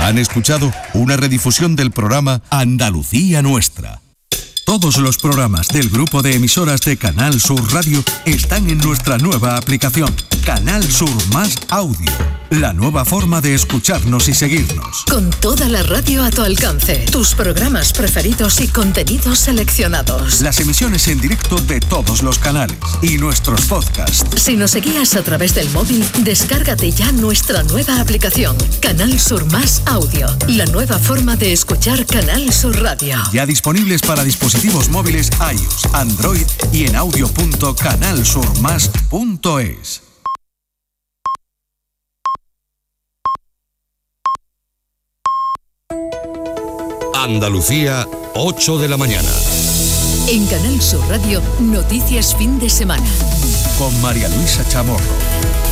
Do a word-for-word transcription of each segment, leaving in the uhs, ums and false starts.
Han escuchado una redifusión del programa Andalucía Nuestra. Todos los programas del grupo de emisoras de Canal Sur Radio están en nuestra nueva aplicación, Canal Sur Más Audio. La nueva forma de escucharnos y seguirnos. Con toda la radio a tu alcance, tus programas preferidos y contenidos seleccionados. Las emisiones en directo de todos los canales y nuestros podcasts. Si nos seguías a través del móvil, descárgate ya nuestra nueva aplicación, Canal Sur Más Audio. La nueva forma de escuchar Canal Sur Radio. Ya disponibles para dispositivos móviles iOS, Android y en audio punto canal sur más punto es. Andalucía, ocho de la mañana. En Canal Sur Radio, noticias fin de semana. Con María Luisa Chamorro.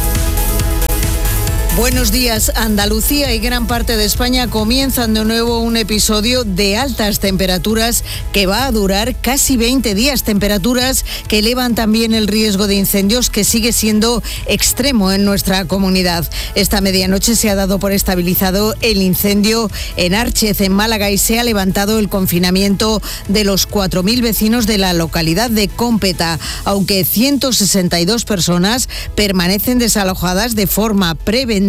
Buenos días. Andalucía y gran parte de España comienzan de nuevo un episodio de altas temperaturas que va a durar casi veinte días. Temperaturas que elevan también el riesgo de incendios, que sigue siendo extremo en nuestra comunidad. Esta medianoche se ha dado por estabilizado el incendio en Árchez, en Málaga, y se ha levantado el confinamiento de los cuatro mil vecinos de la localidad de Cómpeta, aunque ciento sesenta y dos personas permanecen desalojadas de forma preventiva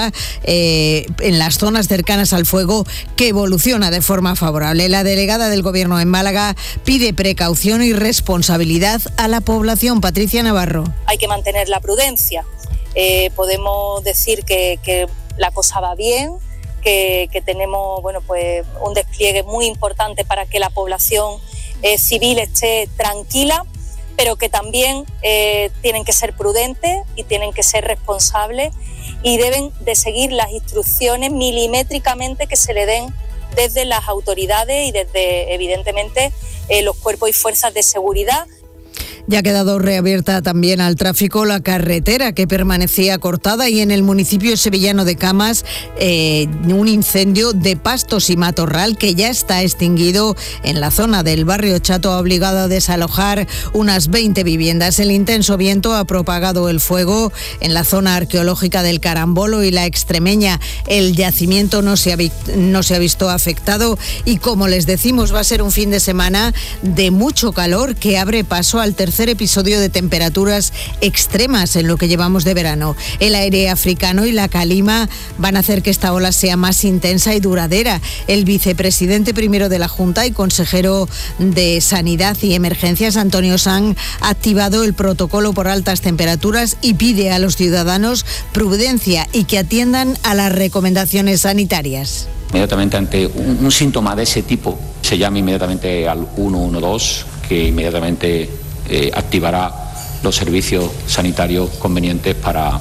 Eh, en las zonas cercanas al fuego, que evoluciona de forma favorable. La delegada del Gobierno en Málaga pide precaución y responsabilidad a la población. Patricia Navarro. Hay que mantener la prudencia. Eh, podemos decir que, que la cosa va bien, que, que tenemos bueno, pues, un despliegue muy importante para que la población eh, civil esté tranquila, pero que también eh, tienen que ser prudentes y tienen que ser responsables y deben de seguir las instrucciones milimétricamente que se le den desde las autoridades y desde, evidentemente, eh, los cuerpos y fuerzas de seguridad. Ya ha quedado reabierta también al tráfico la carretera que permanecía cortada, y en el municipio sevillano de Camas eh, un incendio de pastos y matorral que ya está extinguido en la zona del barrio Chato ha obligado a desalojar unas veinte viviendas. El intenso viento ha propagado el fuego en la zona arqueológica del Carambolo y la Extremeña. El yacimiento no se ha, vi- no se ha visto afectado y, como les decimos, va a ser un fin de semana de mucho calor que abre paso al tercer episodio de temperaturas extremas en lo que llevamos de verano. El aire africano y la calima van a hacer que esta ola sea más intensa y duradera. El vicepresidente primero de la Junta y consejero de Sanidad y Emergencias, Antonio Sanz, ha activado el protocolo por altas temperaturas y pide a los ciudadanos prudencia y que atiendan a las recomendaciones sanitarias. Inmediatamente ante un, un síntoma de ese tipo, se llama inmediatamente al uno uno dos, que inmediatamente Eh, activará los servicios sanitarios convenientes para,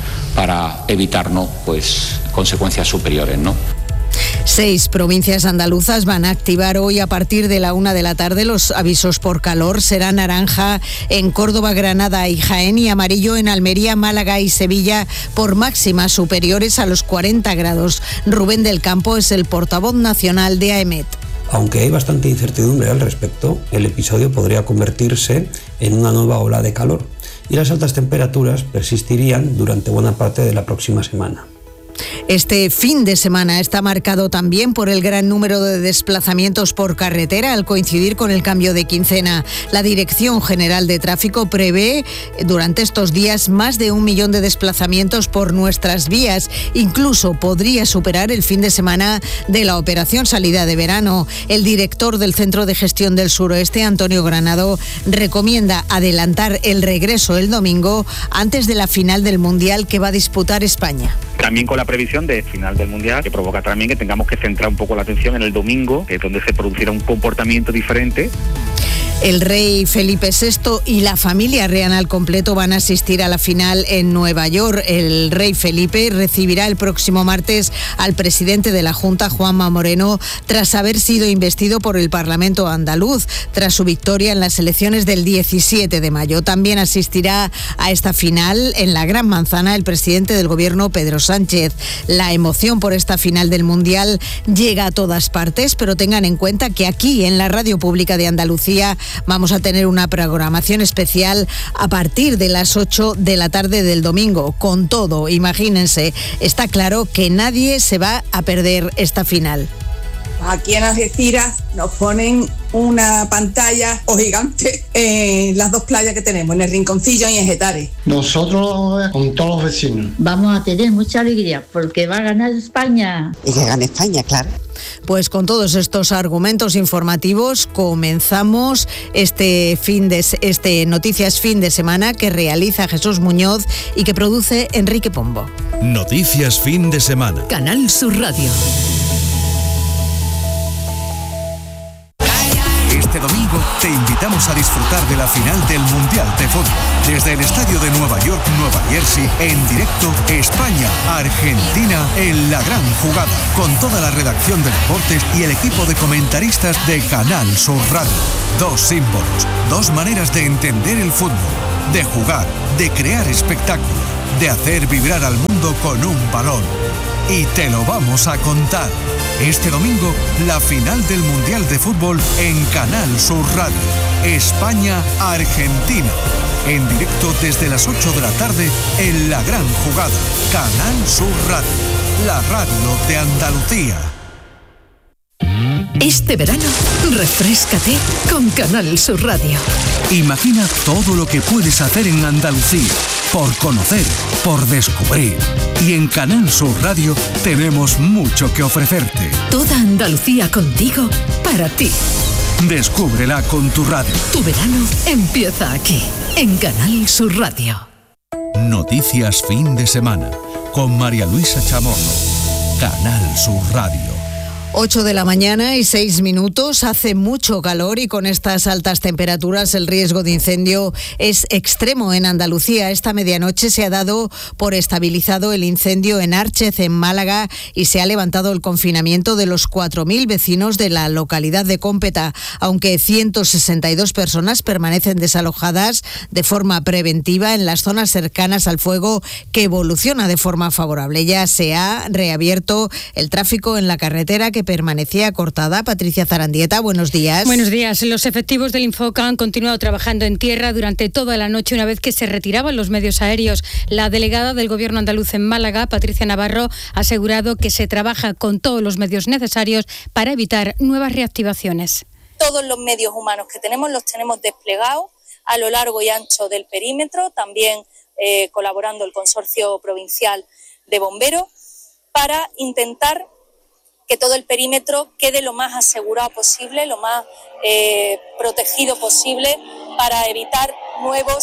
para evitarnos pues, consecuencias superiores, ¿no? Seis provincias andaluzas van a activar hoy a partir de la una de la tarde los avisos por calor. Será naranja en Córdoba, Granada y Jaén, y amarillo en Almería, Málaga y Sevilla por máximas superiores a los cuarenta grados. Rubén del Campo es el portavoz nacional de AEMET. Aunque hay bastante incertidumbre al respecto, el episodio podría convertirse en una nueva ola de calor y las altas temperaturas persistirían durante buena parte de la próxima semana. Este fin de semana está marcado también por el gran número de desplazamientos por carretera al coincidir con el cambio de quincena. La Dirección General de Tráfico prevé durante estos días más de un millón de desplazamientos por nuestras vías. Incluso podría superar el fin de semana de la operación salida de verano. El director del Centro de Gestión del Suroeste, Antonio Granado, recomienda adelantar el regreso el domingo antes de la final del Mundial que va a disputar España. También con la previsión de final del Mundial, que provoca también que tengamos que centrar un poco la atención en el domingo, que es donde se producirá un comportamiento diferente. El rey Felipe sexto y la familia real al completo van a asistir a la final en Nueva York. El rey Felipe recibirá el próximo martes al presidente de la Junta, Juanma Moreno, tras haber sido investido por el Parlamento andaluz, tras su victoria en las elecciones del diecisiete de mayo. También asistirá a esta final en la Gran Manzana el presidente del Gobierno, Pedro Sánchez. La emoción por esta final del Mundial llega a todas partes, pero tengan en cuenta que aquí, en la Radio Pública de Andalucía, vamos a tener una programación especial a partir de las ocho de la tarde del domingo, con todo, imagínense, está claro que nadie se va a perder esta final. Aquí en Algeciras nos ponen una pantalla o gigante en las dos playas que tenemos, en el Rinconcillo y en Getares. Nosotros con todos los vecinos. Vamos a tener mucha alegría porque va a ganar España. Y que gane España, claro. Pues con todos estos argumentos informativos comenzamos este fin de este Noticias Fin de Semana que realiza Jesús Muñoz y que produce Enrique Pombo. Noticias Fin de Semana. Canal Sur Radio. Este domingo te invitamos a disfrutar de la final del Mundial de Fútbol. Desde el estadio de Nueva York, Nueva Jersey, en directo, España, Argentina, en la gran jugada. Con toda la redacción de deportes y el equipo de comentaristas de Canal Sur Radio. Dos símbolos, dos maneras de entender el fútbol, de jugar, de crear espectáculo, de hacer vibrar al mundo con un balón. Y te lo vamos a contar. Este domingo, la final del Mundial de Fútbol en Canal Sur Radio. España-Argentina. En directo desde las ocho de la tarde en La Gran Jugada. Canal Sur Radio. La radio de Andalucía. Este verano, refréscate con Canal Sur Radio. Imagina todo lo que puedes hacer en Andalucía, por conocer, por descubrir. Y en Canal Sur Radio tenemos mucho que ofrecerte. Toda Andalucía contigo, para ti. Descúbrela con tu radio. Tu verano empieza aquí, en Canal Sur Radio. Noticias Fin de Semana, con María Luisa Chamorro. Canal Sur Radio. ocho de la mañana y seis minutos, hace mucho calor y con estas altas temperaturas el riesgo de incendio es extremo en Andalucía. Esta medianoche se ha dado por estabilizado el incendio en Árchez, en Málaga, y se ha levantado el confinamiento de los cuatro mil vecinos de la localidad de Cómpeta, aunque ciento sesenta y dos personas permanecen desalojadas de forma preventiva en las zonas cercanas al fuego, que evoluciona de forma favorable. Ya se ha reabierto el tráfico en la carretera que permanecía cortada. Patricia Zarandieta, buenos días. Buenos días. Los efectivos del Infoca han continuado trabajando en tierra durante toda la noche una vez que se retiraban los medios aéreos. La delegada del Gobierno andaluz en Málaga, Patricia Navarro, ha asegurado que se trabaja con todos los medios necesarios para evitar nuevas reactivaciones. Todos los medios humanos que tenemos los tenemos desplegados a lo largo y ancho del perímetro, también eh, colaborando el Consorcio Provincial de Bomberos, para intentar que todo el perímetro quede lo más asegurado posible, lo más eh, protegido posible, para evitar nuevos,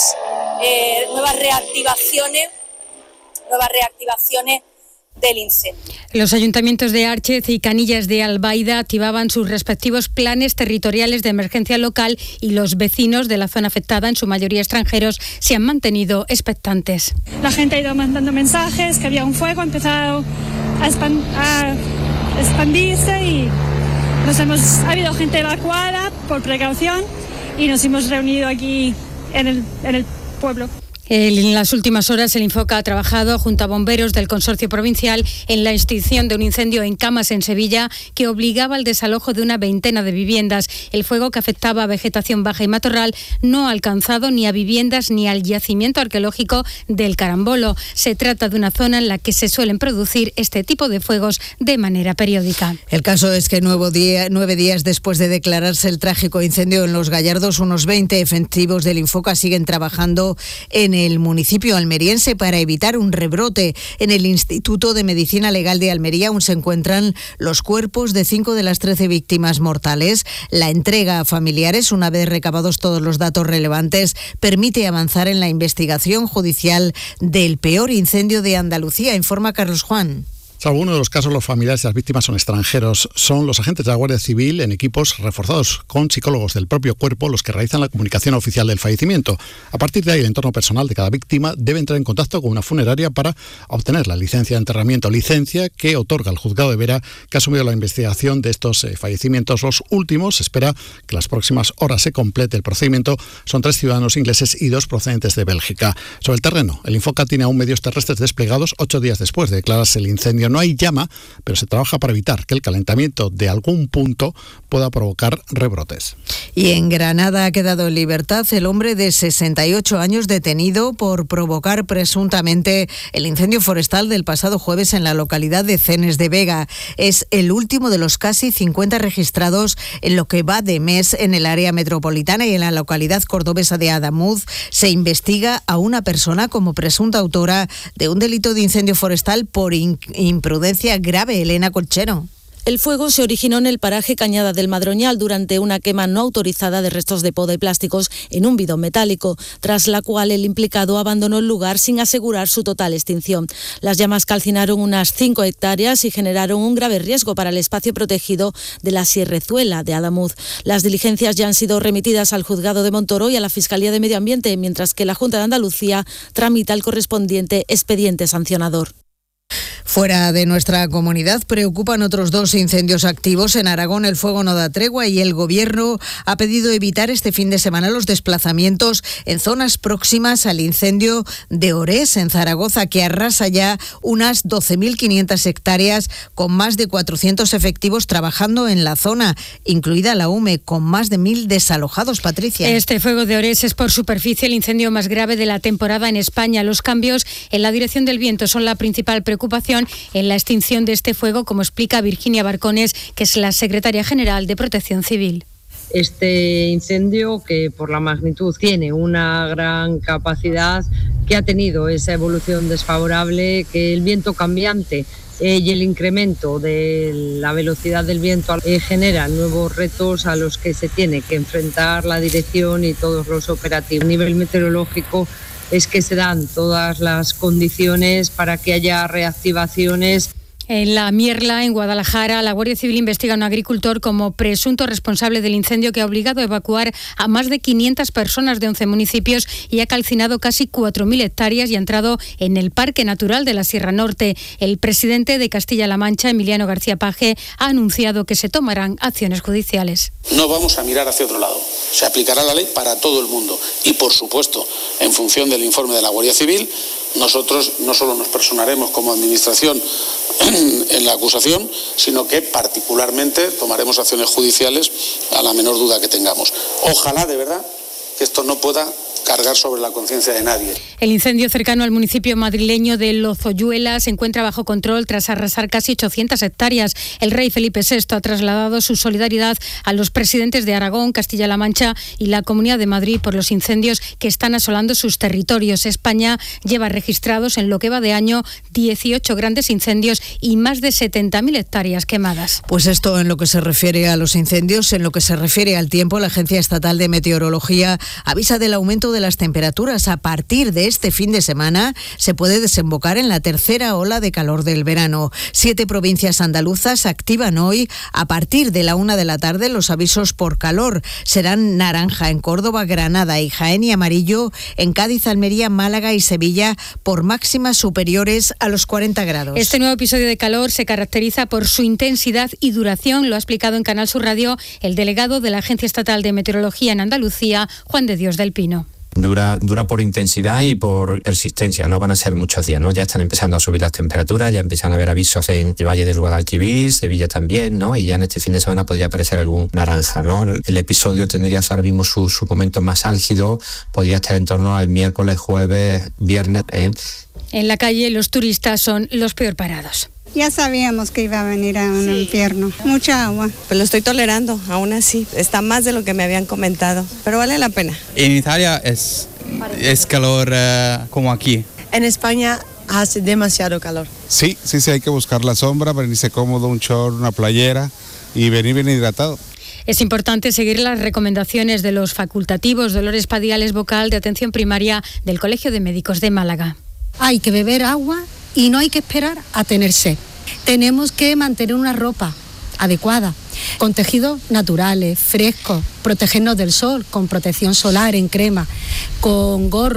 eh, nuevas reactivaciones, nuevas reactivaciones del incendio. Los ayuntamientos de Árchez y Canillas de Albaida activaban sus respectivos planes territoriales de emergencia local y los vecinos de la zona afectada, en su mayoría extranjeros, se han mantenido expectantes. La gente ha ido mandando mensajes que había un fuego, ha empezado a, expan- a expandirse y nos hemos, ha habido gente evacuada por precaución y nos hemos reunido aquí en el, en el pueblo. En las últimas horas, el Infoca ha trabajado junto a bomberos del Consorcio Provincial en la extinción de un incendio en Camas, en Sevilla, que obligaba al desalojo de una veintena de viviendas. El fuego, que afectaba a vegetación baja y matorral, no ha alcanzado ni a viviendas ni al yacimiento arqueológico del Carambolo. Se trata de una zona en la que se suelen producir este tipo de fuegos de manera periódica. El caso es que nuevo día, nueve días después de declararse el trágico incendio en Los Gallardos, unos veinte efectivos del Infoca siguen trabajando en el municipio almeriense para evitar un rebrote. En el Instituto de Medicina Legal de Almería aún se encuentran los cuerpos de cinco de las trece víctimas mortales. La entrega a familiares, una vez recabados todos los datos relevantes, permite avanzar en la investigación judicial del peor incendio de Andalucía, informa Carlos Juan. Salvo uno de los casos, los familiares de las víctimas son extranjeros. Son los agentes de la Guardia Civil en equipos reforzados con psicólogos del propio cuerpo los que realizan la comunicación oficial del fallecimiento. A partir de ahí, el entorno personal de cada víctima debe entrar en contacto con una funeraria para obtener la licencia de enterramiento, licencia que otorga el juzgado de Vera, que ha asumido la investigación de estos eh, fallecimientos. Los últimos, se espera que las próximas horas se complete el procedimiento. Son tres ciudadanos ingleses y dos procedentes de Bélgica. Sobre el terreno, el Infoca tiene aún medios terrestres desplegados ocho días después de declararse el incendio. No hay llama, pero se trabaja para evitar que el calentamiento de algún punto pueda provocar rebrotes. Y en Granada ha quedado en libertad el hombre de sesenta y ocho años detenido por provocar presuntamente el incendio forestal del pasado jueves en la localidad de Cenes de Vega. Es el último de los casi cincuenta registrados en lo que va de mes en el área metropolitana, y en la localidad cordobesa de Adamuz se investiga a una persona como presunta autora de un delito de incendio forestal por in- imprudencia grave. Elena Colchero. El fuego se originó en el paraje Cañada del Madroñal durante una quema no autorizada de restos de poda y plásticos en un bidón metálico, tras la cual el implicado abandonó el lugar sin asegurar su total extinción. Las llamas calcinaron unas cinco hectáreas y generaron un grave riesgo para el espacio protegido de la Sierrezuela de Adamuz. Las diligencias ya han sido remitidas al Juzgado de Montoro y a la Fiscalía de Medio Ambiente, mientras que la Junta de Andalucía tramita el correspondiente expediente sancionador. Fuera de nuestra comunidad preocupan otros dos incendios activos. En Aragón el fuego no da tregua y el Gobierno ha pedido evitar este fin de semana los desplazamientos en zonas próximas al incendio de Orés, en Zaragoza, que arrasa ya unas doce mil quinientas hectáreas, con más de cuatrocientos efectivos trabajando en la zona, incluida la U M E, con más de mil desalojados. Patricia. Este fuego de Orés es por superficie el incendio más grave de la temporada en España. Los cambios en la dirección del viento son la principal preocupación en la extinción de este fuego, como explica Virginia Barcones, que es la secretaria general de Protección Civil. Este incendio, que por la magnitud tiene una gran capacidad, que ha tenido esa evolución desfavorable, que el viento cambiante eh, y el incremento de la velocidad del viento eh, generan nuevos retos a los que se tiene que enfrentar la dirección y todos los operativos. A nivel meteorológico, es que se dan todas las condiciones para que haya reactivaciones. En la Mierla, en Guadalajara, la Guardia Civil investiga a un agricultor como presunto responsable del incendio que ha obligado a evacuar a más de quinientas personas de once municipios y ha calcinado casi cuatro mil hectáreas y ha entrado en el Parque Natural de la Sierra Norte. El presidente de Castilla-La Mancha, Emiliano García Paje, ha anunciado que se tomarán acciones judiciales. No vamos a mirar hacia otro lado. Se aplicará la ley para todo el mundo y, por supuesto, en función del informe de la Guardia Civil, nosotros no solo nos personaremos como administración en la acusación, sino que particularmente tomaremos acciones judiciales a la menor duda que tengamos. Ojalá, de verdad, que esto no pueda cargar sobre la conciencia de nadie. El incendio cercano al municipio madrileño de Lozoyuela se encuentra bajo control tras arrasar casi ochocientas hectáreas. El rey Felipe sexto ha trasladado su solidaridad a los presidentes de Aragón, Castilla-La Mancha y la Comunidad de Madrid por los incendios que están asolando sus territorios. España lleva registrados en lo que va de año dieciocho grandes incendios y más de setenta mil hectáreas quemadas. Pues esto en lo que se refiere a los incendios. En lo que se refiere al tiempo, la Agencia Estatal de Meteorología avisa del aumento de las temperaturas. A partir de este fin de semana se puede desembocar en la tercera ola de calor del verano. Siete provincias andaluzas activan hoy, a partir de la una de la tarde, los avisos por calor. Serán naranja en Córdoba, Granada y Jaén, y amarillo en Cádiz, Almería, Málaga y Sevilla, por máximas superiores a los cuarenta grados. Este nuevo episodio de calor se caracteriza por su intensidad y duración. Lo ha explicado en Canal Sur Radio el delegado de la Agencia Estatal de Meteorología en Andalucía, Juan de Dios del Pino. Dura, dura por intensidad y por persistencia, no van a ser muchos días, ¿no? Ya están empezando a subir las temperaturas, ya empiezan a haber avisos en el Valle del Guadalquivir, Sevilla también, ¿no? Y ya en este fin de semana podría aparecer algún naranja, ¿no? El episodio tendría ahora mismo su, su momento más álgido, podría estar en torno al miércoles, jueves, viernes. ¿eh? En la calle los turistas son los peor parados. Ya sabíamos que iba a venir a un sí. infierno. Mucha agua. Pues lo estoy tolerando, aún así. Está más de lo que me habían comentado, pero vale la pena. En Italia es, es calor uh, como aquí. En España hace demasiado calor. Sí, sí, sí, hay que buscar la sombra, venirse cómodo, un short, una playera y venir bien hidratado. Es importante seguir las recomendaciones de los facultativos Dolores Padiales Vocal de Atención Primaria del Colegio de Médicos de Málaga. Hay que beber agua y no hay que esperar a tener sed. Tenemos que mantener una ropa adecuada, con tejidos naturales, frescos, protegernos del sol, con protección solar en crema, con gorros.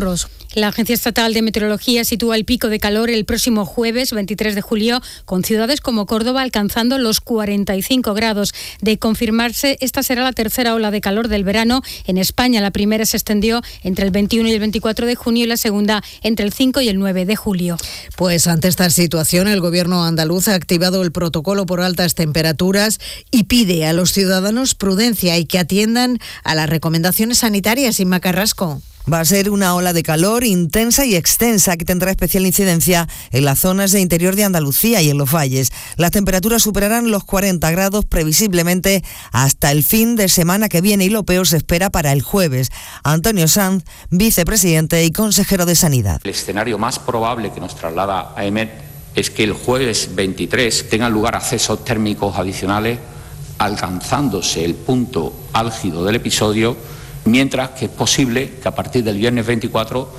La Agencia Estatal de Meteorología sitúa el pico de calor el próximo jueves veintitrés de julio, con ciudades como Córdoba alcanzando los cuarenta y cinco grados. De confirmarse, esta será la tercera ola de calor del verano en España. La primera se extendió entre el veintiuno y el veinticuatro de junio y la segunda entre el cinco y el nueve de julio. Pues ante esta situación, el gobierno andaluz ha activado el protocolo por altas temperaturas y pide a los ciudadanos prudencia y que atiendan a las recomendaciones sanitarias. Inma Carrasco. Va a ser una ola de calor intensa y extensa que tendrá especial incidencia en las zonas de interior de Andalucía y en los valles. Las temperaturas superarán los cuarenta grados previsiblemente hasta el fin de semana que viene y lo peor se espera para el jueves. Antonio Sanz, vicepresidente y consejero de Sanidad. El escenario más probable que nos traslada a EMET es que el jueves veintitrés tengan lugar accesos térmicos adicionales, alcanzándose el punto álgido del episodio, mientras que es posible que a partir del viernes veinticuatro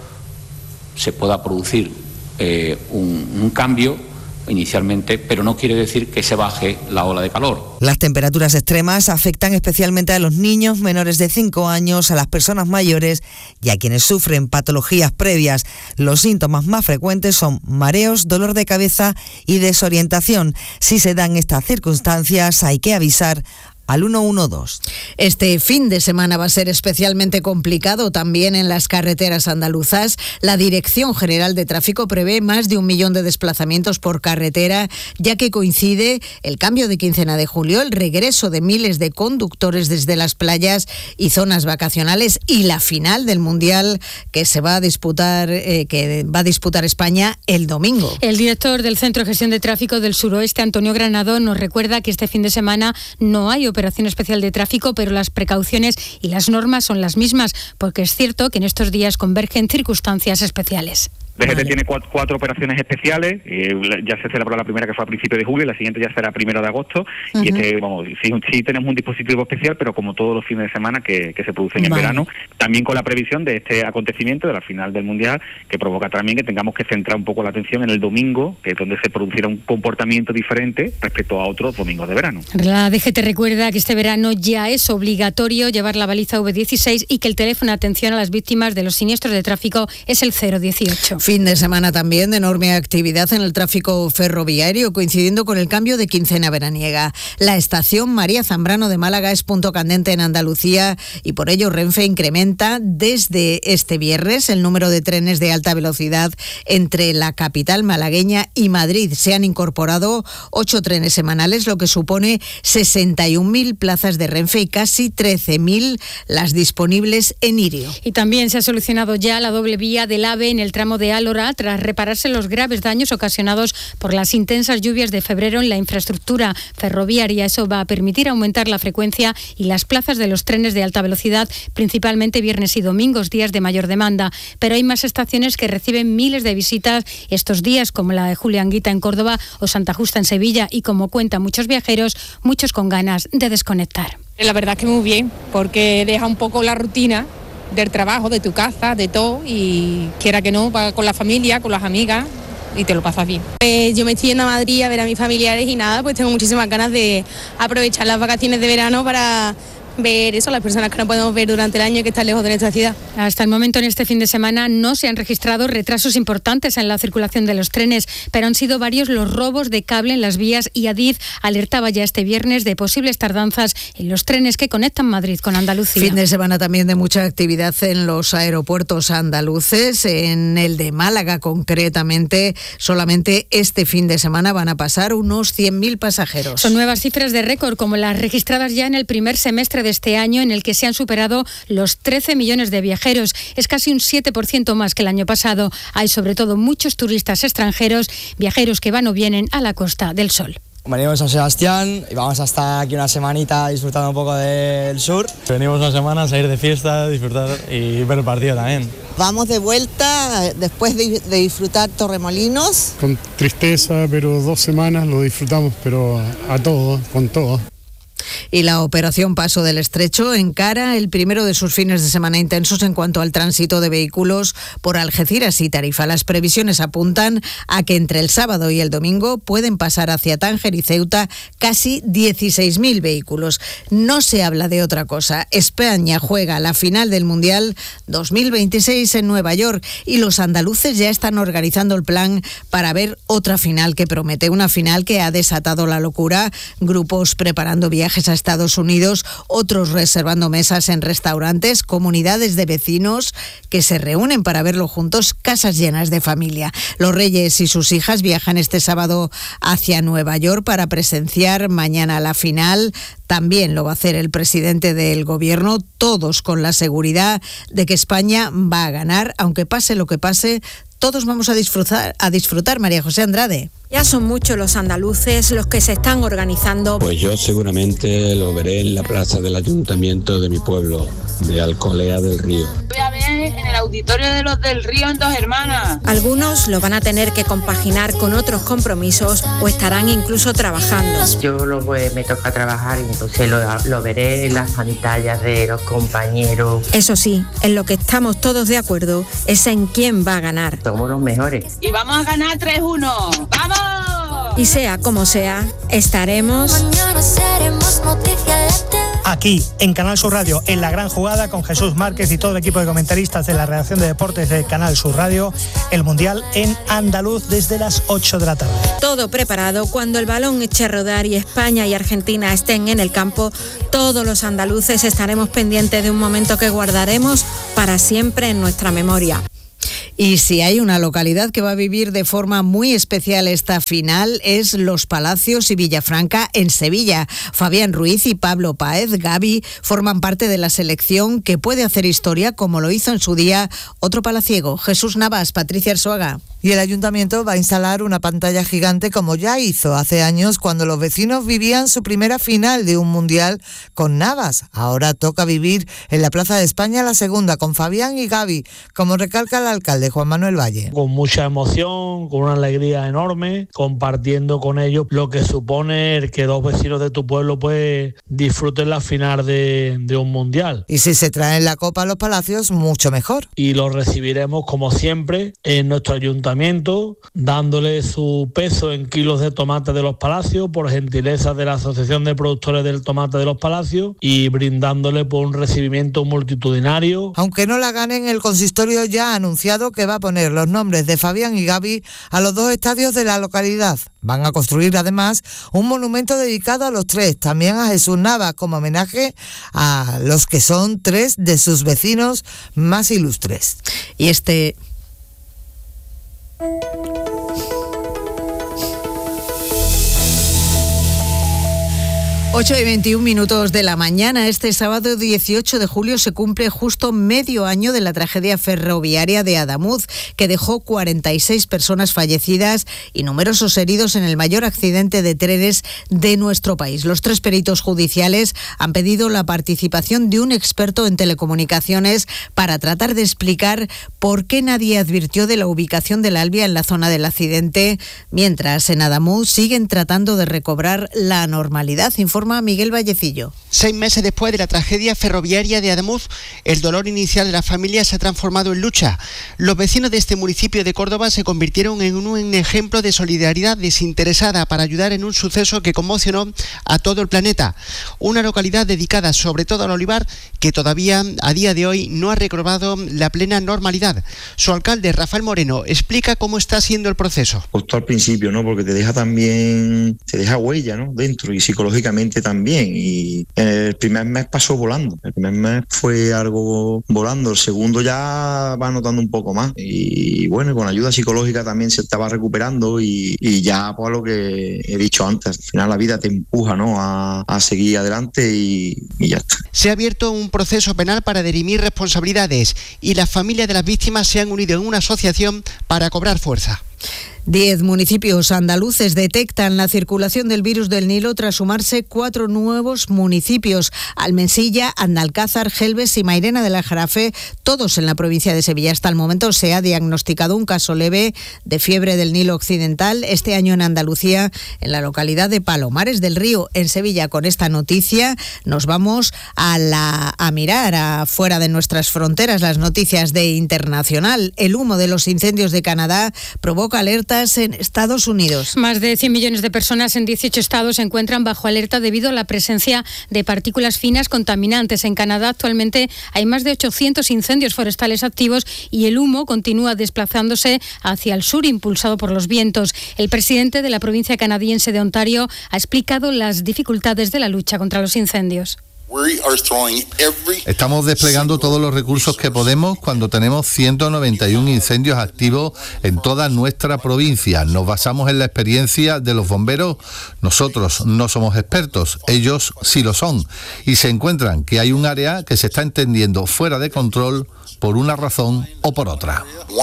se pueda producir eh, un, un cambio inicialmente, pero no quiere decir que se baje la ola de calor. Las temperaturas extremas afectan especialmente a los niños menores de cinco años, a las personas mayores y a quienes sufren patologías previas. Los síntomas más frecuentes son mareos, dolor de cabeza y desorientación. Si se dan estas circunstancias, hay que avisar al uno uno dos. Este fin de semana va a ser especialmente complicado también en las carreteras andaluzas. La Dirección General de Tráfico prevé más de un millón de desplazamientos por carretera, ya que coincide el cambio de quincena de julio, el regreso de miles de conductores desde las playas y zonas vacacionales y la final del Mundial que se va a disputar, eh, que va a disputar España el domingo. El director del Centro de Gestión de Tráfico del Suroeste, Antonio Granado, nos recuerda que este fin de semana no hay operación especial de tráfico, pero las precauciones y las normas son las mismas, porque es cierto que en estos días convergen circunstancias especiales. D G T vale. Tiene cuatro, cuatro operaciones especiales, eh, ya se celebró la primera que fue a principios de julio, y la siguiente ya será primero de agosto, uh-huh. y este, vamos, sí, sí tenemos un dispositivo especial, pero como todos los fines de semana que, que se producen en vale. verano, también con la previsión de este acontecimiento de la final del Mundial, que provoca también que tengamos que centrar un poco la atención en el domingo, que es donde se producirá un comportamiento diferente respecto a otros domingos de verano. La D G T recuerda que este verano ya es obligatorio llevar la baliza V dieciséis y que el teléfono de atención a las víctimas de los siniestros de tráfico es el cero dieciocho. Fin de semana también de enorme actividad en el tráfico ferroviario, coincidiendo con el cambio de quincena veraniega. La estación María Zambrano de Málaga es punto candente en Andalucía y por ello Renfe incrementa desde este viernes el número de trenes de alta velocidad entre la capital malagueña y Madrid. Se han incorporado ocho trenes semanales, lo que supone sesenta y un mil plazas de Renfe y casi trece mil las disponibles en Irio. Y también se ha solucionado ya la doble vía del AVE en el tramo de Álora tras repararse los graves daños ocasionados por las intensas lluvias de febrero en la infraestructura ferroviaria. Eso va a permitir aumentar la frecuencia y las plazas de los trenes de alta velocidad, principalmente viernes y domingos, días de mayor demanda. Pero hay más estaciones que reciben miles de visitas estos días, como la de Julianguita en Córdoba o Santa Justa en Sevilla, y como cuentan muchos viajeros, muchos con ganas de desconectar. La verdad es que muy bien, porque deja un poco la rutina del trabajo, de tu casa, de todo, y quiera que no, va con la familia, con las amigas, y te lo pasas bien. Pues yo me estoy yendo a Madrid a ver a mis familiares y nada, pues tengo muchísimas ganas de aprovechar las vacaciones de verano para ver eso, las personas que no podemos ver durante el año y que están lejos de nuestra ciudad. Hasta el momento en este fin de semana no se han registrado retrasos importantes en la circulación de los trenes, pero han sido varios los robos de cable en las vías y Adif alertaba ya este viernes de posibles tardanzas en los trenes que conectan Madrid con Andalucía. Fin de semana también de mucha actividad en los aeropuertos andaluces, en el de Málaga concretamente. Solamente este fin de semana van a pasar unos cien mil pasajeros. Son nuevas cifras de récord como las registradas ya en el primer semestre de este año, en el que se han superado los trece millones de viajeros. Es casi un siete por ciento más que el año pasado. Hay sobre todo muchos turistas extranjeros, viajeros que van o vienen a la Costa del Sol. Venimos a San Sebastián y vamos a estar aquí una semanita disfrutando un poco del sur. Venimos una semana a salir de fiesta, disfrutar y ver el partido también. Vamos de vuelta después de, de disfrutar Torremolinos. Con tristeza, pero dos semanas lo disfrutamos, pero a, a todo, con todo. Y la operación Paso del Estrecho encara el primero de sus fines de semana intensos en cuanto al tránsito de vehículos por Algeciras y Tarifa. Las previsiones apuntan a que entre el sábado y el domingo pueden pasar hacia Tánger y Ceuta casi dieciséis mil vehículos. No se habla de otra cosa. España juega la final del Mundial dos mil veintiséis en Nueva York y los andaluces ya están organizando el plan para ver otra final que promete, una final que ha desatado la locura. Grupos preparando viajes a Estados Unidos, otros reservando mesas en restaurantes, comunidades de vecinos que se reúnen para verlo juntos, casas llenas de familia. Los Reyes y sus hijas viajan este sábado hacia Nueva York para presenciar mañana la final. También lo va a hacer el presidente del gobierno, todos con la seguridad de que España va a ganar, aunque pase lo que pase. Todos vamos a disfrutar, a disfrutar, María José Andrade. Ya son muchos los andaluces los que se están organizando. Pues yo seguramente lo veré en la plaza del ayuntamiento de mi pueblo, de Alcolea del Río. Voy a ver en el auditorio de los del Río en Dos Hermanas. Algunos lo van a tener que compaginar con otros compromisos o estarán incluso trabajando. Yo lo voy, me toca trabajar y entonces lo, lo veré en las pantallas de los compañeros. Eso sí, en lo que estamos todos de acuerdo es en quién va a ganar. Somos los mejores. Y vamos a ganar tres uno. ¡Vamos! Y sea como sea, estaremos aquí en Canal Sur Radio, en La Gran Jugada, con Jesús Márquez y todo el equipo de comentaristas de la redacción de deportes de Canal Sur Radio, el Mundial en andaluz desde las ocho de la tarde. Todo preparado. Cuando el balón eche a rodar y España y Argentina estén en el campo, todos los andaluces estaremos pendientes de un momento que guardaremos para siempre en nuestra memoria. Y si hay una localidad que va a vivir de forma muy especial esta final es Los Palacios y Villafranca en Sevilla. Fabián Ruiz y Pablo Páez, Gavi, forman parte de la selección que puede hacer historia como lo hizo en su día otro palaciego, Jesús Navas, Patricia Arzuaga. Y el ayuntamiento va a instalar una pantalla gigante como ya hizo hace años cuando los vecinos vivían su primera final de un mundial con Navas. Ahora toca vivir en la Plaza de España la segunda con Fabián y Gavi, como recalca el alcalde Juan Manuel Valle. Con mucha emoción, con una alegría enorme, compartiendo con ellos lo que supone que dos vecinos de tu pueblo pues disfruten la final de, de un mundial. Y si se traen la copa a Los Palacios, mucho mejor. Y lo recibiremos como siempre en nuestro ayuntamiento, dándole su peso en kilos de tomate de Los Palacios por gentileza de la Asociación de Productores del Tomate de Los Palacios y brindándole por un recibimiento multitudinario. Aunque no la ganen, el consistorio ya ha anunciado que va a poner los nombres de Fabián y Gavi a los dos estadios de la localidad. Van a construir además un monumento dedicado a los tres, también a Jesús Navas, como homenaje a los que son tres de sus vecinos más ilustres. Y este... ocho y veintiún minutos de la mañana. Este sábado dieciocho de julio se cumple justo medio año de la tragedia ferroviaria de Adamuz, que dejó cuarenta y seis personas fallecidas y numerosos heridos en el mayor accidente de trenes de nuestro país. Los tres peritos judiciales han pedido la participación de un experto en telecomunicaciones para tratar de explicar por qué nadie advirtió de la ubicación del Albia en la zona del accidente, mientras en Adamuz siguen tratando de recobrar la normalidad. Informa Miguel Vallecillo. Seis meses después de la tragedia ferroviaria de Adamuz, el dolor inicial de la familia se ha transformado en lucha. Los vecinos de este municipio de Córdoba se convirtieron en un ejemplo de solidaridad desinteresada para ayudar en un suceso que conmocionó a todo el planeta. Una localidad dedicada sobre todo al olivar que todavía a día de hoy no ha recobrado la plena normalidad. Su alcalde, Rafael Moreno, explica cómo está siendo el proceso. Justo al principio, ¿no? Porque te deja también, te deja huella, ¿no? Dentro y psicológicamente también, y el primer mes pasó volando, el primer mes fue algo volando, el segundo ya va notando un poco más y bueno, con ayuda psicológica también se estaba recuperando y, y ya pues lo que he dicho antes, al final la vida te empuja, ¿no? a, a seguir adelante y, y ya está. Se ha abierto un proceso penal para dirimir responsabilidades y las familias de las víctimas se han unido en una asociación para cobrar fuerza. Diez municipios andaluces detectan la circulación del virus del Nilo tras sumarse cuatro nuevos municipios: Almensilla, Andalcázar, Gelbes y Mairena del Aljarafe, todos en la provincia de Sevilla. Hasta el momento se ha diagnosticado un caso leve de fiebre del Nilo occidental este año en Andalucía, en la localidad de Palomares del Río, en Sevilla. Con esta noticia nos vamos a, la, a mirar afuera de nuestras fronteras las noticias de internacional. El humo de los incendios de Canadá provoca alertas en Estados Unidos. Más de cien millones de personas en dieciocho estados se encuentran bajo alerta debido a la presencia de partículas finas contaminantes. En Canadá actualmente hay más de ochocientos incendios forestales activos y el humo continúa desplazándose hacia el sur, impulsado por los vientos. El presidente de la provincia canadiense de Ontario ha explicado las dificultades de la lucha contra los incendios. Estamos desplegando todos los recursos que podemos cuando tenemos ciento noventa y uno incendios activos en toda nuestra provincia. Nos basamos en la experiencia de los bomberos. Nosotros no somos expertos, ellos sí lo son. Y se encuentran que hay un área que se está entendiendo fuera de control por una razón o por otra.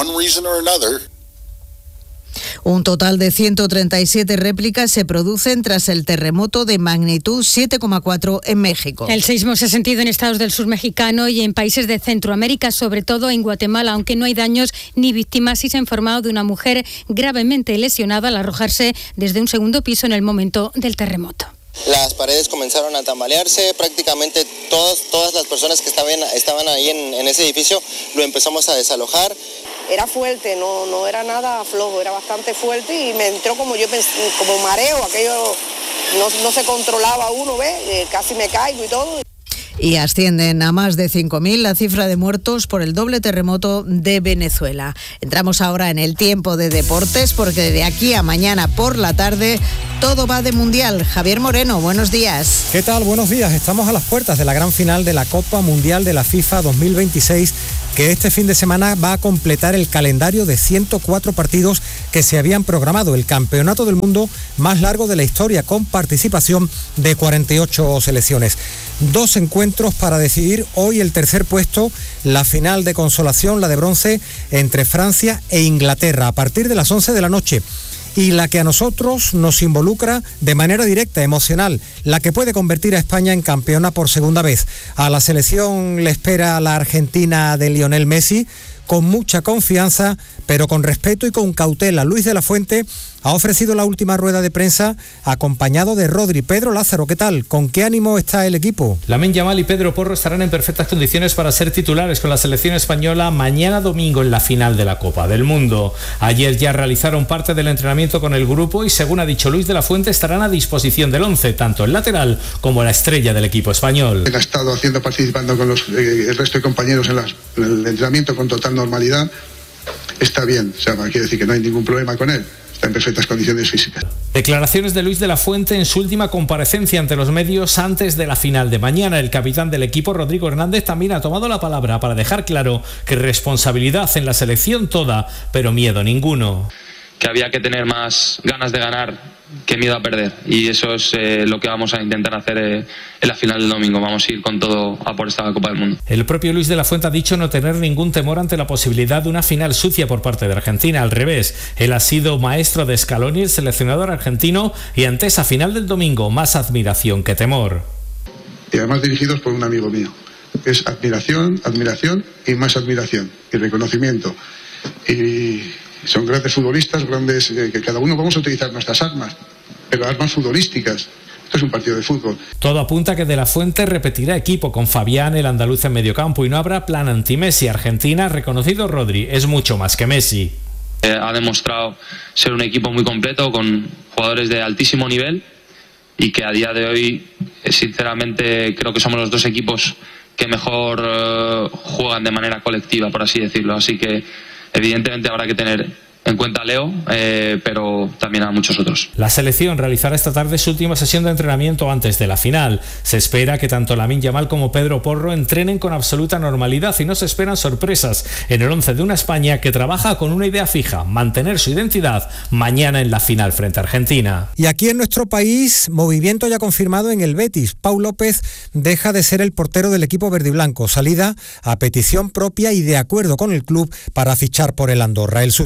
Un total de ciento treinta y siete réplicas se producen tras el terremoto de magnitud siete coma cuatro en México. El sismo se ha sentido en estados del sur mexicano y en países de Centroamérica, sobre todo en Guatemala, aunque no hay daños ni víctimas. Sí se ha informado de una mujer gravemente lesionada al arrojarse desde un segundo piso en el momento del terremoto. Las paredes comenzaron a tambalearse, prácticamente todas, todas las personas que estaban, estaban ahí en, en ese edificio lo empezamos a desalojar. Era fuerte, no, no era nada flojo, era bastante fuerte y me entró como yo pensé, como mareo, aquello no, no se controlaba uno, ¿ves? Eh, casi me caigo y todo. Y ascienden a más de cinco mil la cifra de muertos por el doble terremoto de Venezuela. Entramos ahora en el tiempo de deportes porque de aquí a mañana por la tarde todo va de Mundial. Javier Moreno, buenos días. ¿Qué tal? Buenos días. Estamos a las puertas de la gran final de la Copa Mundial de la FIFA dos mil veintiséis, que este fin de semana va a completar el calendario de ciento cuatro partidos que se habían programado, el campeonato del mundo más largo de la historia, con participación de cuarenta y ocho selecciones. Dos encuentros para decidir hoy el tercer puesto, la final de consolación, la de bronce, entre Francia e Inglaterra, a partir de las once de la noche. Y la que a nosotros nos involucra de manera directa, emocional, la que puede convertir a España en campeona por segunda vez. A la selección le espera la Argentina de Lionel Messi, con mucha confianza, pero con respeto y con cautela. Luis de la Fuente ha ofrecido la última rueda de prensa acompañado de Rodri. Pedro Lázaro, ¿qué tal? ¿Con qué ánimo está el equipo? Lamine Yamal y Pedro Porro estarán en perfectas condiciones para ser titulares con la selección española mañana domingo en la final de la Copa del Mundo. Ayer ya realizaron parte del entrenamiento con el grupo y, según ha dicho Luis de la Fuente, estarán a disposición del once, tanto el lateral como la estrella del equipo español. Él ha estado haciendo, participando con los, eh, el resto de compañeros en, las, en el entrenamiento con total normalidad. Está bien, o sea, quiere decir que no hay ningún problema con él. Está en perfectas condiciones físicas. Declaraciones de Luis de la Fuente en su última comparecencia ante los medios antes de la final de mañana. El capitán del equipo, Rodrigo Hernández, también ha tomado la palabra para dejar claro que responsabilidad en la selección toda, pero miedo ninguno. Que había que tener más ganas de ganar que miedo a perder, y eso es eh, lo que vamos a intentar hacer eh, en la final del domingo. Vamos a ir con todo a por esta Copa del Mundo. El propio Luis de la Fuente ha dicho no tener ningún temor ante la posibilidad de una final sucia por parte de Argentina. Al revés, él ha sido maestro de Scaloni, el seleccionador argentino, y ante esa final del domingo más admiración que temor. Y además dirigidos por un amigo mío. Es admiración, admiración y más admiración y reconocimiento. Y son grandes futbolistas, grandes, eh, que cada uno vamos a utilizar nuestras armas, pero armas futbolísticas. Esto es un partido de fútbol. Todo apunta que de la Fuente repetirá equipo con Fabián, el andaluz, en mediocampo, y no habrá plan anti-Messi. Argentina, reconocido Rodri, es mucho más que Messi. Eh, ha demostrado ser un equipo muy completo, con jugadores de altísimo nivel, y que a día de hoy, eh, sinceramente, creo que somos los dos equipos que mejor eh, juegan de manera colectiva, por así decirlo. Así que evidentemente habrá que tener en cuenta a Leo, eh, pero también a muchos otros. La selección realizará esta tarde su última sesión de entrenamiento antes de la final. Se espera que tanto Lamine Yamal como Pedro Porro entrenen con absoluta normalidad y no se esperan sorpresas en el once de una España que trabaja con una idea fija: mantener su identidad mañana en la final frente a Argentina. Y aquí en nuestro país, movimiento ya confirmado en el Betis. Pau López deja de ser el portero del equipo verdiblanco. Salida a petición propia y de acuerdo con el club para fichar por el Andorra. El sustituto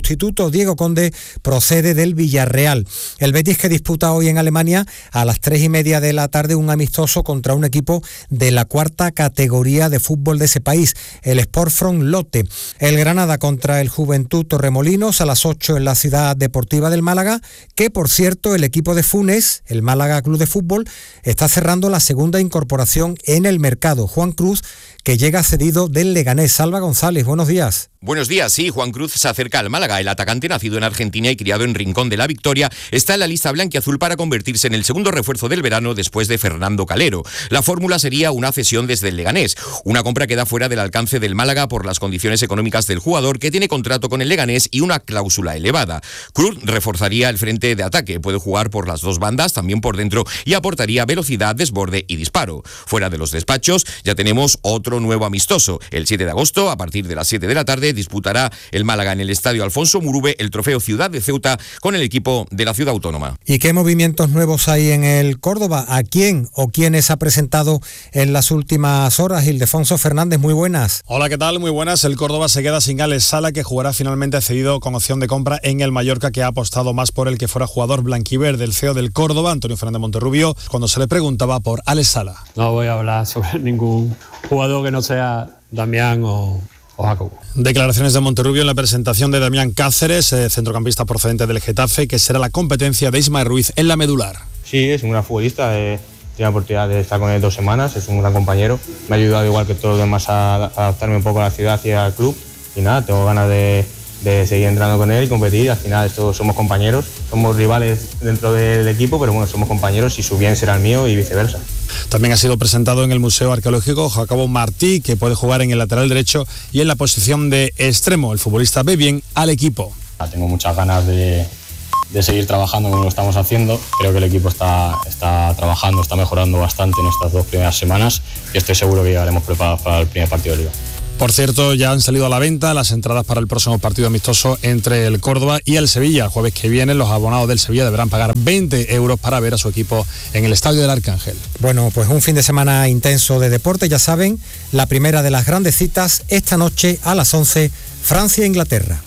portero Diego Conde procede del Villarreal. El Betis, que disputa hoy en Alemania a las tres y media de la tarde un amistoso contra un equipo de la cuarta categoría de fútbol de ese país, el Sportfront Lotte. El Granada contra el Juventud Torremolinos a las ocho en la Ciudad Deportiva del Málaga, que por cierto el equipo de Funes, el Málaga Club de Fútbol, está cerrando la segunda incorporación en el mercado. Juan Cruz, que llega cedido del Leganés. Salva González, buenos días. Buenos días, sí, Juan Cruz se acerca al Málaga. El atacante, nacido en Argentina y criado en Rincón de la Victoria, está en la lista blanquiazul para convertirse en el segundo refuerzo del verano después de Fernando Calero. La fórmula sería una cesión desde el Leganés, una compra que da fuera del alcance del Málaga por las condiciones económicas del jugador, que tiene contrato con el Leganés y una cláusula elevada. Cruz reforzaría el frente de ataque, puede jugar por las dos bandas, también por dentro, y aportaría velocidad, desborde y disparo. Fuera de los despachos ya tenemos otro nuevo amistoso. El siete de agosto, a partir de las siete de la tarde, disputará el Málaga en el Estadio Alfonso Murube el trofeo Ciudad de Ceuta con el equipo de la ciudad autónoma. ¿Y qué movimientos nuevos hay en el Córdoba? ¿A quién o quiénes ha presentado en las últimas horas? Ildefonso Fernández, muy buenas. Hola, ¿qué tal? Muy buenas. El Córdoba se queda sin Alex Sala, que jugará finalmente cedido con opción de compra en el Mallorca, que ha apostado más por el que fuera jugador blanquiverde. El C E O del Córdoba, Antonio Fernández Monterrubio, cuando se le preguntaba por Alex Sala. No voy a hablar sobre ningún jugador que no sea Damián o, o Jacobo. Declaraciones de Monterrubio en la presentación de Damián Cáceres, eh, centrocampista procedente del Getafe, que será la competencia de Ismael Ruiz en la medular. Sí, es un gran futbolista, eh, tiene la oportunidad de estar con él dos semanas, es un gran compañero, me ha ayudado igual que todos los demás a adaptarme un poco a la ciudad y al club, y nada, tengo ganas de, de seguir entrando con él y competir. Al final esto, somos compañeros, somos rivales dentro del equipo, pero bueno, somos compañeros y su bien será el mío y viceversa. También ha sido presentado en el Museo Arqueológico Jacobo Martí, que puede jugar en el lateral derecho y en la posición de extremo. El futbolista ve bien al equipo. Tengo muchas ganas de, de seguir trabajando como lo estamos haciendo. Creo que el equipo está, está trabajando, está mejorando bastante en estas dos primeras semanas y estoy seguro que llegaremos preparados para el primer partido de Liga. Por cierto, ya han salido a la venta las entradas para el próximo partido amistoso entre el Córdoba y el Sevilla. El jueves que viene los abonados del Sevilla deberán pagar veinte euros para ver a su equipo en el Estadio del Arcángel. Bueno, pues un fin de semana intenso de deporte, ya saben, la primera de las grandes citas esta noche a las once, Francia-Inglaterra.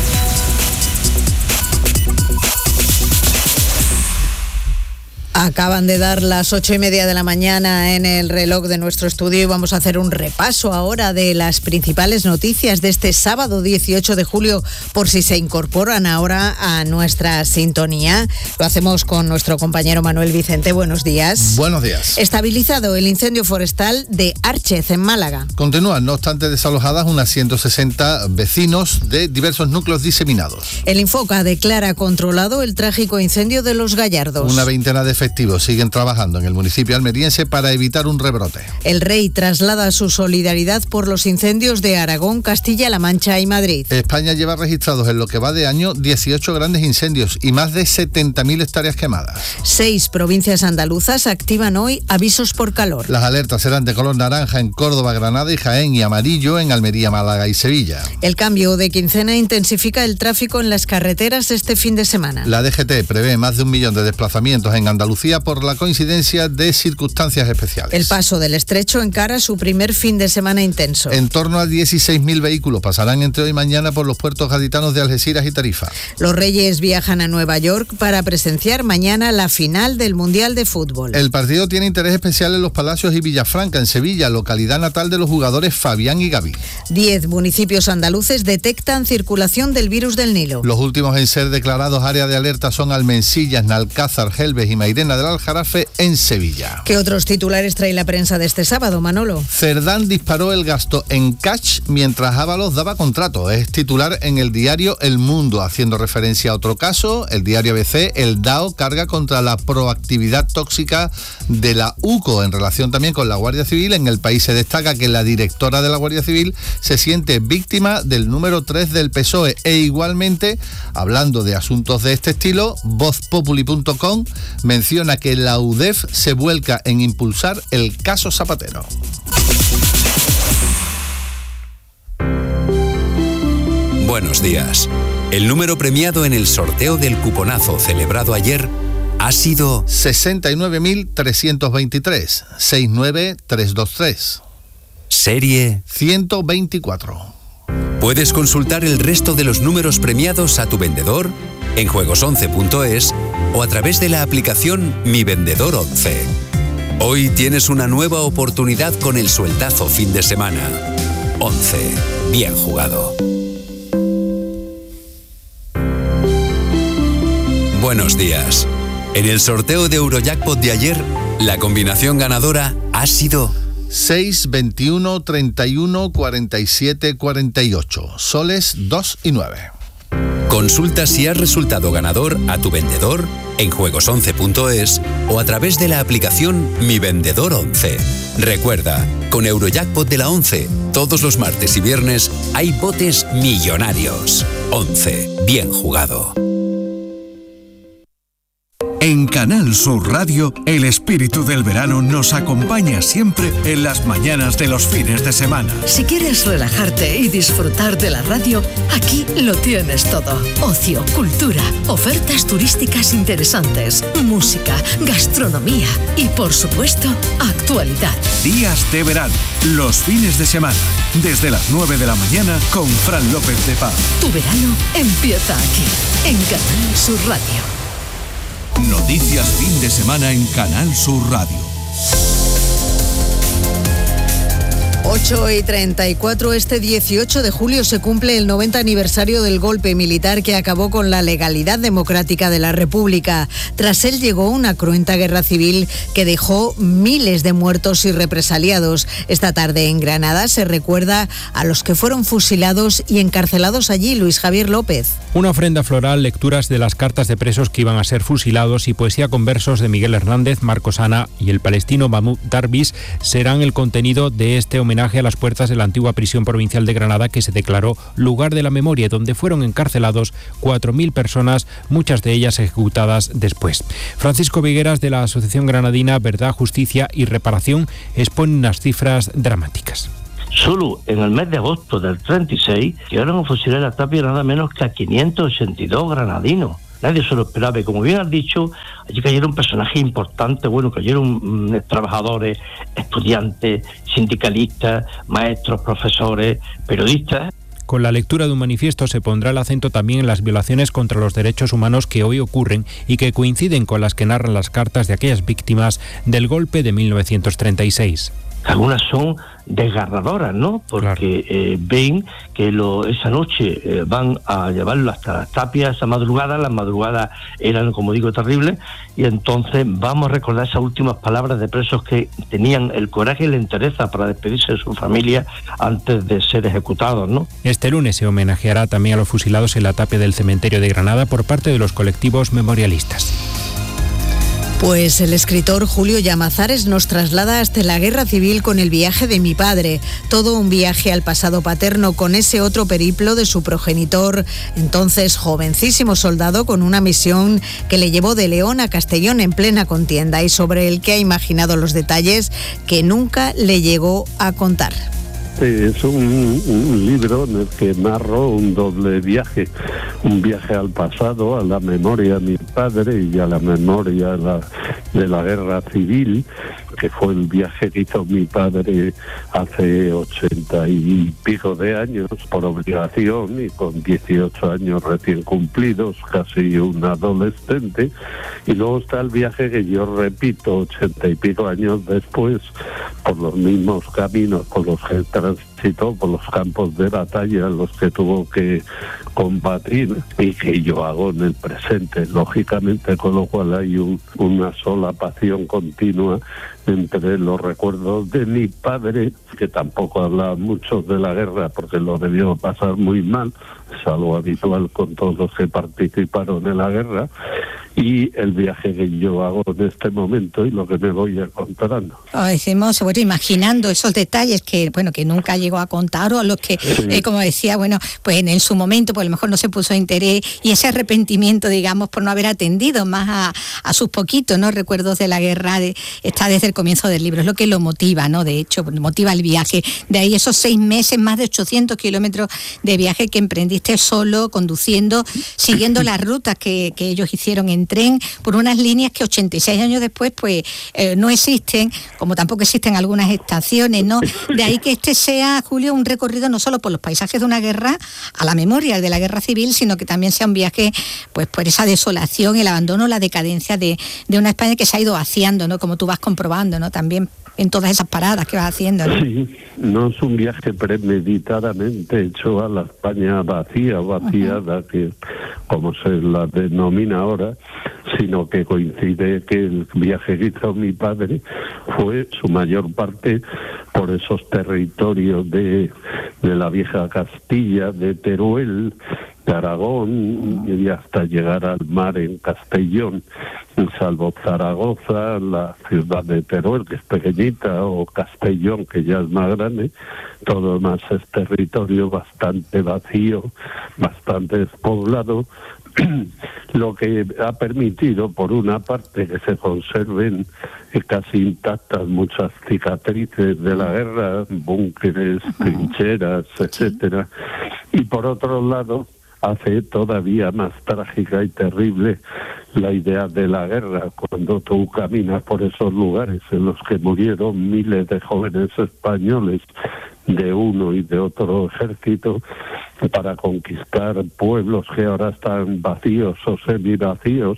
Acaban de dar las ocho y media de la mañana en el reloj de nuestro estudio y vamos a hacer un repaso ahora de las principales noticias de este sábado dieciocho de julio, por si se incorporan ahora a nuestra sintonía. Lo hacemos con nuestro compañero Manuel Vicente. Buenos días. Buenos días. Estabilizado el incendio forestal de Árchez, en Málaga. Continúan, no obstante, desalojadas unas ciento sesenta vecinos de diversos núcleos diseminados. El Infoca declara controlado el trágico incendio de Los Gallardos. Una veintena de efectivos siguen trabajando en el municipio almeriense para evitar un rebrote. El Rey traslada su solidaridad por los incendios de Aragón, Castilla-La Mancha y Madrid. España lleva registrados en lo que va de año dieciocho grandes incendios y más de setenta mil hectáreas quemadas. Seis provincias andaluzas activan hoy avisos por calor. Las alertas serán de color naranja en Córdoba, Granada y Jaén y amarillo en Almería, Málaga y Sevilla. El cambio de quincena intensifica el tráfico en las carreteras este fin de semana. La D G T prevé más de un millón de desplazamientos en Andalucía por la coincidencia de circunstancias especiales. El paso del Estrecho encara su primer fin de semana intenso. En torno a dieciséis mil vehículos pasarán entre hoy y mañana por los puertos gaditanos de Algeciras y Tarifa. Los Reyes viajan a Nueva York para presenciar mañana la final del Mundial de Fútbol. El partido tiene interés especial en Los Palacios y Villafranca, en Sevilla, localidad natal de los jugadores Fabián y Gaby. Diez municipios andaluces detectan circulación del virus del Nilo. Los últimos en ser declarados área de alerta son Almensillas, Nalcázar, Gelbes y Mairena del Aljarafe en Sevilla. ¿Qué otros titulares trae la prensa de este sábado, Manolo? Cerdán disparó el gasto en cash mientras Ábalos daba contrato. Es titular en el diario El Mundo, haciendo referencia a otro caso. El diario A B C, el D A O carga contra la proactividad tóxica de la U C O en relación también con la Guardia Civil. En El País se destaca que la directora de la Guardia Civil se siente víctima del número tres del P S O E e igualmente, hablando de asuntos de este estilo, voz populi punto com menciona que la U D E F se vuelca en impulsar el caso Zapatero. Buenos días. El número premiado en el sorteo del cuponazo celebrado ayer ha sido sesenta y nueve mil trescientos veintitrés, sesenta y nueve mil trescientos veintitrés. Serie ciento veinticuatro. Puedes consultar el resto de los números premiados a tu vendedor en juegos once punto es o a través de la aplicación Mi Vendedor once. Hoy tienes una nueva oportunidad con el sueldazo fin de semana. once. Bien jugado. Buenos días. En el sorteo de Eurojackpot de ayer, la combinación ganadora ha sido seis, veintiuno, treinta y uno, cuarenta y siete, cuarenta y ocho. Soles dos y nueve. Consulta si has resultado ganador a tu vendedor en juegos once punto es o a través de la aplicación Mi Vendedor once. Recuerda, con Eurojackpot de la once, todos los martes y viernes hay botes millonarios. once. Bien jugado. En Canal Sur Radio, el espíritu del verano nos acompaña siempre en las mañanas de los fines de semana. Si quieres relajarte y disfrutar de la radio, aquí lo tienes todo. Ocio, cultura, ofertas turísticas interesantes, música, gastronomía y, por supuesto, actualidad. Días de verano, los fines de semana, desde las nueve de la mañana con Fran López de Paz. Tu verano empieza aquí, en Canal Sur Radio. Noticias fin de semana en Canal Sur Radio. ocho y treinta y cuatro, este dieciocho de julio se cumple el noventa aniversario del golpe militar que acabó con la legalidad democrática de la República. Tras él llegó una cruenta guerra civil que dejó miles de muertos y represaliados. Esta tarde en Granada se recuerda a los que fueron fusilados y encarcelados allí. Luis Javier López. Una ofrenda floral, lecturas de las cartas de presos que iban a ser fusilados y poesía con versos de Miguel Hernández, Marcos Ana y el palestino Mahmoud Darwish serán el contenido de este homenaje a las puertas de la antigua prisión provincial de Granada, que se declaró lugar de la memoria, donde fueron encarcelados cuatro mil personas, muchas de ellas ejecutadas después. Francisco Vigueras, de la Asociación Granadina Verdad, Justicia y Reparación, expone unas cifras dramáticas. Solo en el mes de agosto del treinta y seis llegaron a fusilar a Tapia nada menos que a quinientos ochenta y dos granadinos. Nadie se lo esperaba y, como bien has dicho, allí cayeron personajes importantes, bueno, cayeron mmm, trabajadores, estudiantes, sindicalistas, maestros, profesores, periodistas. Con la lectura de un manifiesto se pondrá el acento también en las violaciones contra los derechos humanos que hoy ocurren y que coinciden con las que narran las cartas de aquellas víctimas del golpe de mil novecientos treinta y seis. Algunas son desgarradoras, ¿no? Porque claro. eh, ven que lo, esa noche eh, van a llevarlo hasta las Tapias, esa madrugada, las madrugadas eran, como digo, terribles, y entonces vamos a recordar esas últimas palabras de presos que tenían el coraje y la entereza para despedirse de su familia antes de ser ejecutados, ¿no? Este lunes se homenajeará también a los fusilados en la tapia del cementerio de Granada por parte de los colectivos memorialistas. Pues el escritor Julio Llamazares nos traslada hasta la guerra civil con el viaje de mi padre. Todo un viaje al pasado paterno con ese otro periplo de su progenitor, entonces jovencísimo soldado con una misión que le llevó de León a Castellón en plena contienda y sobre el que ha imaginado los detalles que nunca le llegó a contar. Es un, un libro en el que narro un doble viaje, un viaje al pasado, a la memoria de mi padre y a la memoria de la, de la guerra civil, que fue el viaje que hizo mi padre hace ochenta y pico de años por obligación y con dieciocho años recién cumplidos, casi un adolescente, y luego está el viaje que yo repito ochenta y pico años después por los mismos caminos por los que transitó, por los campos de batalla en los que tuvo que combatir y que yo hago en el presente, lógicamente, con lo cual hay un, una sola pasión continua entre los recuerdos de mi padre, que tampoco hablaba mucho de la guerra porque lo debió pasar muy mal, es algo habitual con todos los que participaron en la guerra, y el viaje que yo hago en este momento y lo que me voy encontrando. Oh, decimos, bueno, imaginando esos detalles que, bueno, que nunca llegó a contar, o los que, sí. eh, como decía, bueno, pues en, en su momento, pues a lo mejor no se puso interés, y ese arrepentimiento, digamos, por no haber atendido más a, a sus poquitos, ¿no?, recuerdos de la guerra, de, está desde el comienzo del libro, es lo que lo motiva, ¿no?, de hecho, motiva el viaje. De ahí esos seis meses, más de ochocientos kilómetros de viaje que emprendiste solo, conduciendo, siguiendo las rutas que, que ellos hicieron en tren por unas líneas que ochenta y seis años después pues eh, no existen, como tampoco existen algunas estaciones, ¿no? De ahí que este sea, Julio, un recorrido no solo por los paisajes de una guerra, a la memoria de la guerra civil, sino que también sea un viaje pues por esa desolación, el abandono, la decadencia de, de una España que se ha ido vaciando, ¿no? Como tú vas comprobando, ¿no? También en todas esas paradas que vas haciendo, ¿no? Sí, no es un viaje premeditadamente hecho a la España vacía, vaciada, uh-huh. que como se la denomina ahora, sino que coincide que el viaje que hizo mi padre fue su mayor parte por esos territorios de, de la vieja Castilla, de Teruel, de Aragón, y hasta llegar al mar en Castellón, salvo Zaragoza, la ciudad de Teruel, que es pequeñita, o Castellón, que ya es más grande. Todo más es territorio bastante vacío, bastante despoblado, lo que ha permitido, por una parte, que se conserven casi intactas muchas cicatrices de la guerra, búnkeres, trincheras, etcétera, y por otro lado hace todavía más trágica y terrible la idea de la guerra, cuando tú caminas por esos lugares en los que murieron miles de jóvenes españoles de uno y de otro ejército para conquistar pueblos que ahora están vacíos o semivacíos,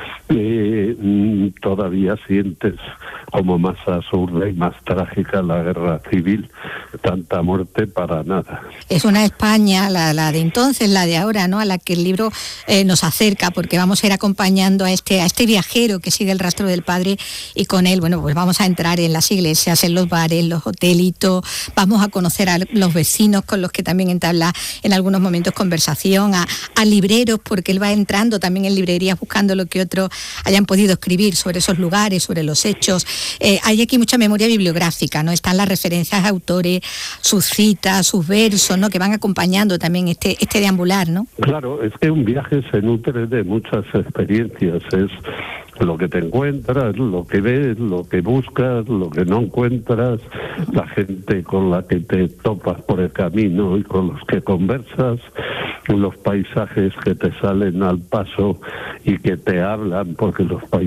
eh, todavía sientes como más absurda y más trágica la guerra civil, tanta muerte para nada. Es una España, la, la de entonces, la de ahora, ¿no? A la que el libro eh, nos acerca, porque vamos a ir acompañando a este, a este viajero que sigue el rastro del padre, y con él, bueno, pues vamos a entrar en las iglesias, en los bares, en los hotelitos, vamos a conocer a los vecinos con los que también entabla en algunos momentos conversación, a, a libreros, porque él va entrando también en librerías buscando lo que otros hayan podido escribir sobre esos lugares, sobre los hechos. Eh, hay aquí mucha memoria bibliográfica, ¿no? Están las referencias a autores, sus citas, sus versos, ¿no? Que van acompañando también este, este deambular, ¿no? Claro, es que un viaje se nutre de muchas experiencias, es lo que te encuentras, lo que ves, lo que buscas, lo que no encuentras, la gente con la que te topas por el camino y con los que conversas, los paisajes que te salen al paso y que te hablan, porque los paisajes